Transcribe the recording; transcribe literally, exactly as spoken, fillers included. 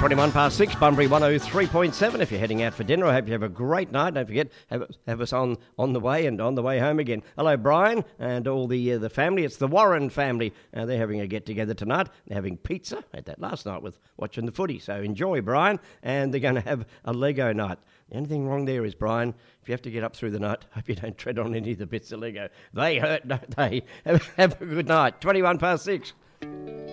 twenty-one past six, Bunbury one oh three point seven. If you're heading out for dinner, I hope you have a great night. Don't forget, have, have us on, on the way and on the way home again. Hello, Brian, and all the uh, the family. It's the Warren family. Uh, they're having a get-together tonight. They're having pizza. I had that last night with watching the footy. So enjoy, Brian. And they're going to have a Lego night. The only thing wrong there is, Brian, if you have to get up through the night, hope you don't tread on any of the bits of Lego. They hurt, don't they? Have, have a good night. twenty-one past six.